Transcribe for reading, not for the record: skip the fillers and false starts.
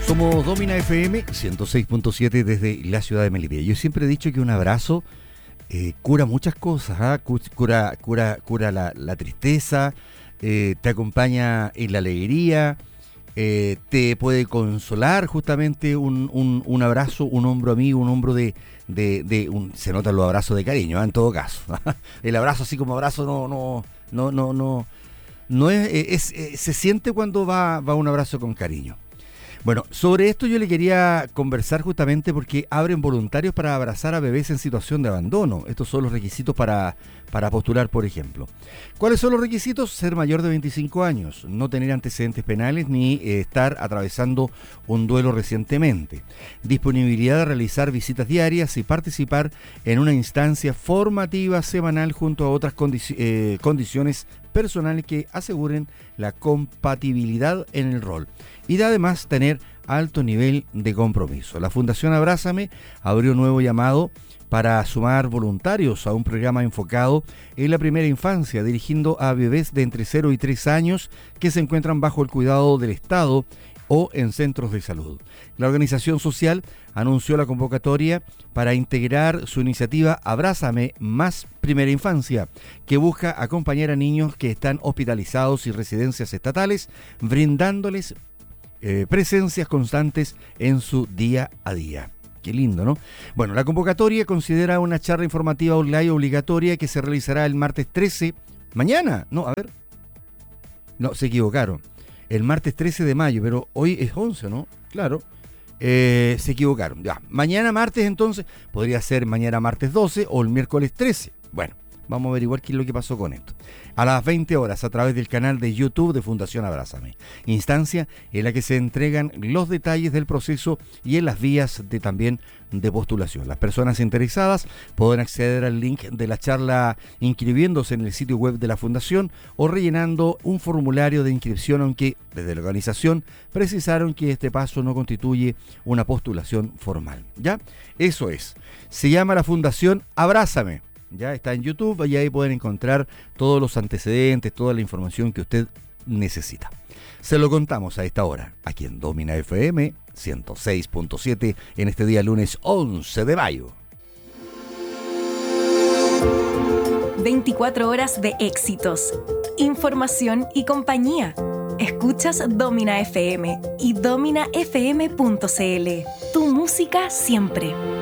Somos Domina FM 106.7 desde la ciudad de Melipilla. Yo siempre he dicho que un abrazo cura muchas cosas, ¿eh? Cura la tristeza, te acompaña en la alegría, te puede consolar justamente un abrazo, un hombro amigo, un hombro se notan los abrazos de cariño, en todo caso. El abrazo así como abrazo no se siente cuando va un abrazo con cariño. Bueno, sobre esto yo le quería conversar justamente porque abren voluntarios para abrazar a bebés en situación de abandono. Estos son los requisitos para postular, por ejemplo. ¿Cuáles son los requisitos? Ser mayor de 25 años, no tener antecedentes penales ni estar atravesando un duelo recientemente. Disponibilidad de realizar visitas diarias y participar en una instancia formativa semanal junto a otras condiciones personales que aseguren la compatibilidad en el rol. Y de además tener alto nivel de compromiso. La Fundación Abrázame abrió un nuevo llamado para sumar voluntarios a un programa enfocado en la primera infancia, dirigiendo a bebés de entre 0 y 3 años que se encuentran bajo el cuidado del Estado o en centros de salud. La organización social anunció la convocatoria para integrar su iniciativa Abrázame más Primera Infancia, que busca acompañar a niños que están hospitalizados y residencias estatales, brindándoles presencias constantes en su día a día. Qué lindo, ¿no? Bueno, la convocatoria considera una charla informativa online obligatoria que se realizará el martes 13, mañana, no, a ver, no, se equivocaron, el martes 13 de mayo, pero hoy es 11, ¿no? Claro, se equivocaron, ya, mañana martes entonces, podría ser mañana martes 12 o el miércoles 13, bueno. Vamos a averiguar qué es lo que pasó con esto. A las 20 horas a través del canal de YouTube de Fundación Abrázame. Instancia en la que se entregan los detalles del proceso y en las vías también de postulación. Las personas interesadas pueden acceder al link de la charla inscribiéndose en el sitio web de la Fundación o rellenando un formulario de inscripción, aunque desde la organización precisaron que este paso no constituye una postulación formal. ¿Ya? Eso es. Se llama la Fundación Abrázame. Ya está en YouTube y ahí pueden encontrar todos los antecedentes, toda la información que usted necesita. Se lo contamos a esta hora, aquí en Domina FM 106.7 en este día lunes 11 de mayo. 24 horas de éxitos, información y compañía. Escuchas Domina FM y dominafm.cl. Tu música siempre.